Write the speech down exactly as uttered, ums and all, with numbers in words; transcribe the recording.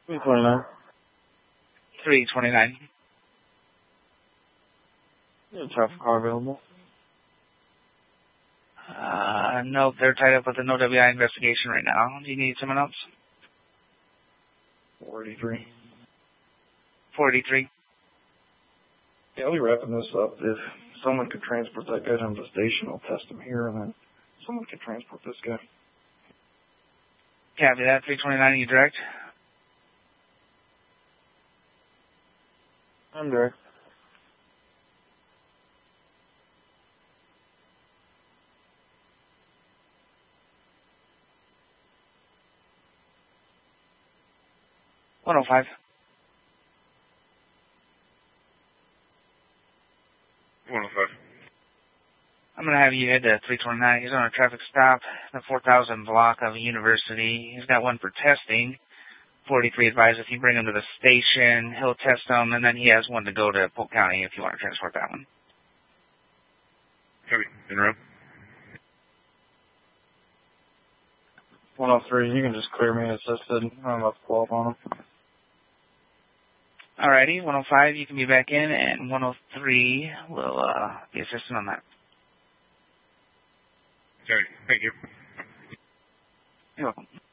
three twenty-nine. three twenty-nine. Is a traffic car available? Uh, nope, they're tied up with an O W I investigation right now. Do you need someone else? forty-three. forty-three. Yeah, I'll be wrapping this up. If someone could transport that guy down to the station, I'll test him here, and then someone could transport this guy. Copy that. three twenty-nine, are you direct? I'm direct. one oh five. one oh five. I'm going to have you head to three twenty-nine. He's on a traffic stop, the four thousand block of University. He's got one for testing. forty-three advised if you bring him to the station, he'll test him, and then he has one to go to Polk County if you want to transport that one. Copy. Interrupt. one oh three, you can just clear me assisted. I'm about to pull up on him. Alrighty, one oh five, you can be back in, and one oh three will uh, be assisting on that. Sorry. Thank you. You're welcome.